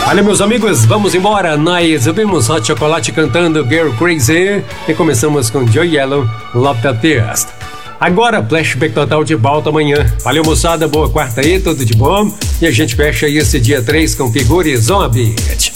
Olha, meus amigos, vamos embora. Nós ouvimos Hot Chocolate cantando Girl Crazy e começamos com Joy Yellow, Love That Taste. Agora, flashback total de volta amanhã. Valeu, moçada, boa quarta aí, tudo de bom. E a gente fecha aí esse dia 3 com Figure Zombie.